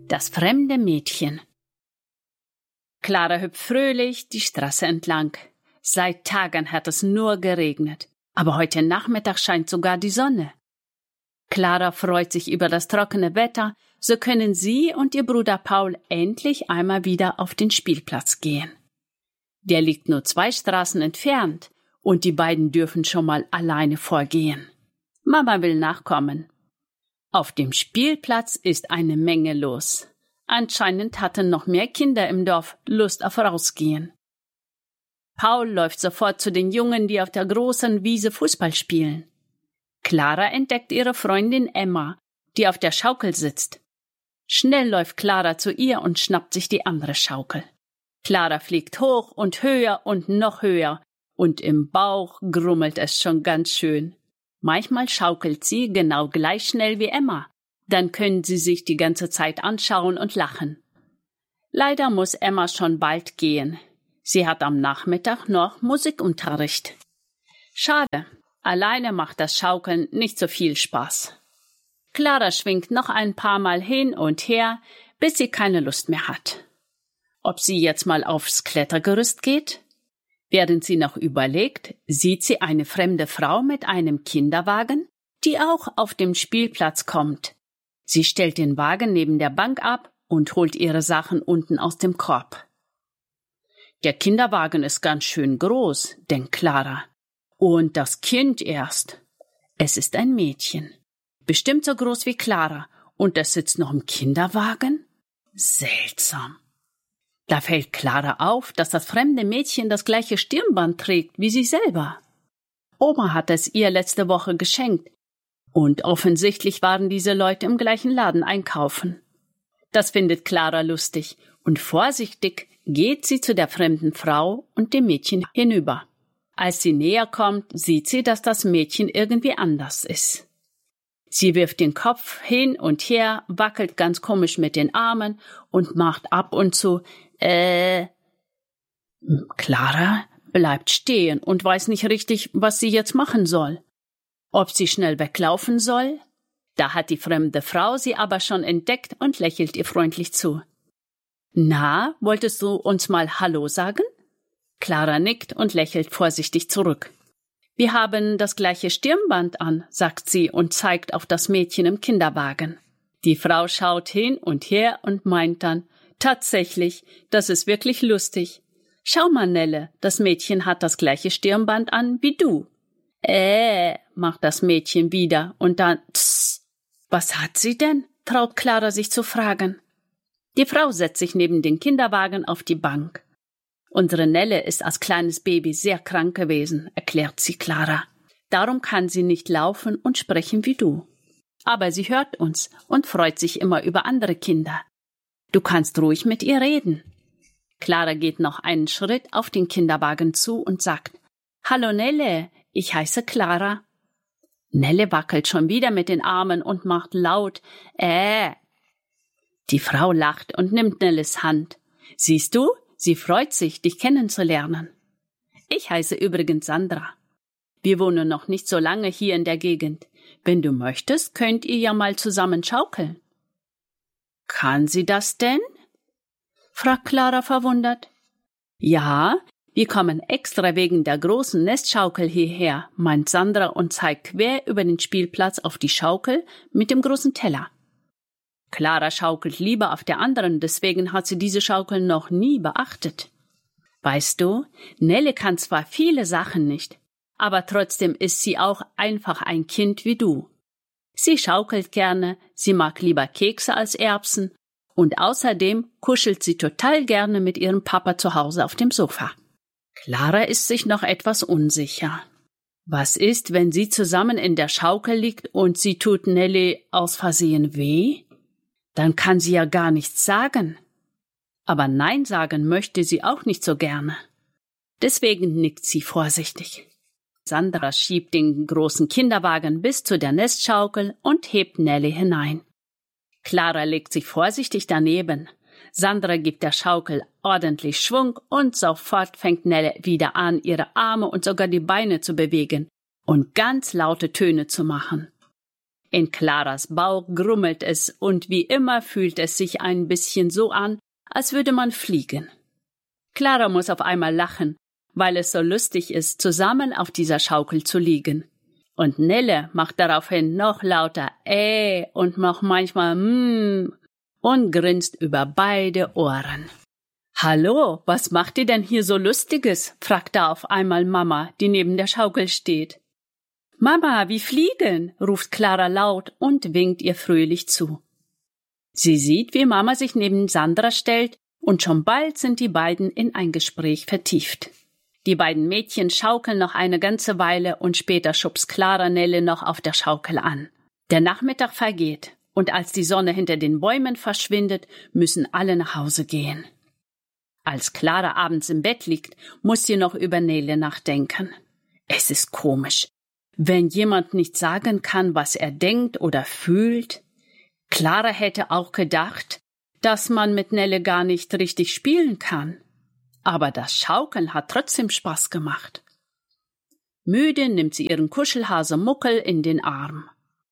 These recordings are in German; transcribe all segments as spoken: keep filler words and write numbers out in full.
Das fremde Mädchen. Clara hüpft fröhlich die Straße entlang. Seit Tagen hat es nur geregnet, aber heute Nachmittag scheint sogar die Sonne. Clara freut sich über das trockene Wetter, so können sie und ihr Bruder Paul endlich einmal wieder auf den Spielplatz gehen. Der liegt nur zwei Straßen entfernt und die beiden dürfen schon mal alleine vorgehen. Mama will nachkommen. Auf dem Spielplatz ist eine Menge los. Anscheinend hatten noch mehr Kinder im Dorf Lust auf Rausgehen. Paul läuft sofort zu den Jungen, die auf der großen Wiese Fußball spielen. Clara entdeckt ihre Freundin Emma, die auf der Schaukel sitzt. Schnell läuft Clara zu ihr und schnappt sich die andere Schaukel. Clara fliegt hoch und höher und noch höher, und im Bauch grummelt es schon ganz schön. Manchmal schaukelt sie genau gleich schnell wie Emma. Dann können sie sich die ganze Zeit anschauen und lachen. Leider muss Emma schon bald gehen. Sie hat am Nachmittag noch Musikunterricht. Schade, alleine macht das Schaukeln nicht so viel Spaß. Clara schwingt noch ein paar Mal hin und her, bis sie keine Lust mehr hat. Ob sie jetzt mal aufs Klettergerüst geht? Während sie noch überlegt, sieht sie eine fremde Frau mit einem Kinderwagen, die auch auf dem Spielplatz kommt. Sie stellt den Wagen neben der Bank ab und holt ihre Sachen unten aus dem Korb. Der Kinderwagen ist ganz schön groß, denkt Clara. Und das Kind erst. Es ist ein Mädchen. Bestimmt so groß wie Clara. Und es sitzt noch im Kinderwagen? Seltsam. Da fällt Clara auf, dass das fremde Mädchen das gleiche Stirnband trägt wie sie selber. Oma hat es ihr letzte Woche geschenkt. Und offensichtlich waren diese Leute im gleichen Laden einkaufen. Das findet Clara lustig, und vorsichtig geht sie zu der fremden Frau und dem Mädchen hinüber. Als sie näher kommt, sieht sie, dass das Mädchen irgendwie anders ist. Sie wirft den Kopf hin und her, wackelt ganz komisch mit den Armen und macht ab und zu äh. Clara bleibt stehen und weiß nicht richtig, was sie jetzt machen soll. Ob sie schnell weglaufen soll? Da hat die fremde Frau sie aber schon entdeckt und lächelt ihr freundlich zu. Na, wolltest du uns mal Hallo sagen? Clara nickt und lächelt vorsichtig zurück. Wir haben das gleiche Stirnband an, sagt sie und zeigt auf das Mädchen im Kinderwagen. Die Frau schaut hin und her und meint dann, tatsächlich, das ist wirklich lustig. Schau mal, Nelle, das Mädchen hat das gleiche Stirnband an wie du. Äh, macht das Mädchen wieder und dann, tss. Was hat sie denn? Traut Clara sich zu fragen. Die Frau setzt sich neben den Kinderwagen auf die Bank. Unsere Nelle ist als kleines Baby sehr krank gewesen, erklärt sie Clara. Darum kann sie nicht laufen und sprechen wie du. Aber sie hört uns und freut sich immer über andere Kinder. Du kannst ruhig mit ihr reden. Clara geht noch einen Schritt auf den Kinderwagen zu und sagt, Hallo Nelle, ich heiße Clara. Nelle wackelt schon wieder mit den Armen und macht laut, äh. Die Frau lacht und nimmt Nelles Hand. Siehst du, sie freut sich, dich kennenzulernen. Ich heiße übrigens Sandra. Wir wohnen noch nicht so lange hier in der Gegend. Wenn du möchtest, könnt ihr ja mal zusammen schaukeln. Kann sie das denn? Fragt Clara verwundert. Ja, wir kommen extra wegen der großen Nestschaukel hierher, meint Sandra und zeigt quer über den Spielplatz auf die Schaukel mit dem großen Teller. Clara schaukelt lieber auf der anderen, deswegen hat sie diese Schaukel noch nie beachtet. Weißt du, Nelle kann zwar viele Sachen nicht, aber trotzdem ist sie auch einfach ein Kind wie du. Sie schaukelt gerne, sie mag lieber Kekse als Erbsen und außerdem kuschelt sie total gerne mit ihrem Papa zu Hause auf dem Sofa. Clara ist sich noch etwas unsicher. Was ist, wenn sie zusammen in der Schaukel liegt und sie tut Nelly aus Versehen weh? Dann kann sie ja gar nichts sagen. Aber Nein sagen möchte sie auch nicht so gerne. Deswegen nickt sie vorsichtig. Sandra schiebt den großen Kinderwagen bis zu der Nestschaukel und hebt Nelly hinein. Clara legt sich vorsichtig daneben. Sandra gibt der Schaukel ordentlich Schwung und sofort fängt Nelle wieder an, ihre Arme und sogar die Beine zu bewegen und ganz laute Töne zu machen. In Claras Bauch grummelt es und wie immer fühlt es sich ein bisschen so an, als würde man fliegen. Clara muss auf einmal lachen, weil es so lustig ist, zusammen auf dieser Schaukel zu liegen. Und Nelle macht daraufhin noch lauter äh und noch manchmal mm und grinst über beide Ohren. »Hallo, was macht ihr denn hier so Lustiges?« fragt da auf einmal Mama, die neben der Schaukel steht. »Mama, wir fliegen«, ruft Clara laut und winkt ihr fröhlich zu. Sie sieht, wie Mama sich neben Sandra stellt, und schon bald sind die beiden in ein Gespräch vertieft. Die beiden Mädchen schaukeln noch eine ganze Weile und später schubst Clara Nelle noch auf der Schaukel an. Der Nachmittag vergeht und als die Sonne hinter den Bäumen verschwindet, müssen alle nach Hause gehen. Als Clara abends im Bett liegt, muss sie noch über Nele nachdenken. Es ist komisch, wenn jemand nicht sagen kann, was er denkt oder fühlt. Clara hätte auch gedacht, dass man mit Nelle gar nicht richtig spielen kann. Aber das Schaukeln hat trotzdem Spaß gemacht. Müde nimmt sie ihren Kuschelhase Muckel in den Arm.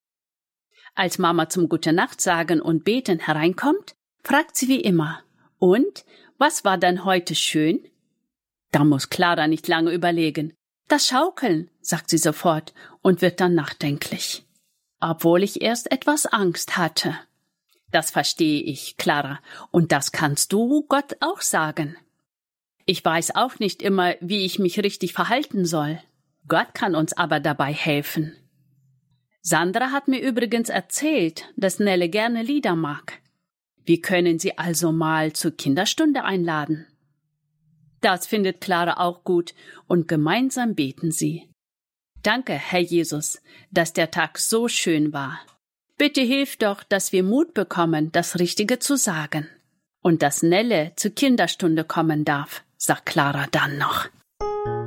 Als Mama zum Gute-Nacht-Sagen und Beten hereinkommt, fragt sie wie immer, »Und, was war denn heute schön?« Da muss Clara nicht lange überlegen. »Das Schaukeln«, sagt sie sofort und wird dann nachdenklich. »Obwohl ich erst etwas Angst hatte.« »Das verstehe ich, Clara, und das kannst du Gott auch sagen.« »Ich weiß auch nicht immer, wie ich mich richtig verhalten soll. Gott kann uns aber dabei helfen.« Sandra hat mir übrigens erzählt, dass Nelle gerne Lieder mag. Wir können sie also mal zur Kinderstunde einladen. Das findet Clara auch gut und gemeinsam beten sie. Danke, Herr Jesus, dass der Tag so schön war. Bitte hilf doch, dass wir Mut bekommen, das Richtige zu sagen. Und dass Nelle zur Kinderstunde kommen darf, sagt Clara dann noch.